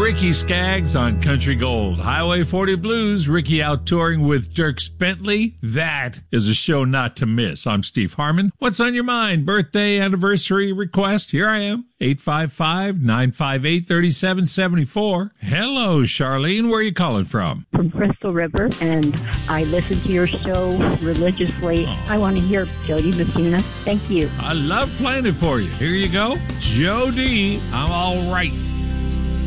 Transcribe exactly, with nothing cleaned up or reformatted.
Ricky Skaggs on Country Gold. Highway forty Blues, Ricky out touring with Dierks Bentley. That is a show not to miss. I'm Steve Harmon. What's on your mind? Birthday, anniversary, request? Here I am. eight five five, nine five eight, three seven seven four. Hello, Charlene. Where are you calling from? From Crystal River, and I listen to your show religiously. Oh. I want to hear Jody Messina. Thank you. I love playing it for you. Here you go. Jody, I'm all right.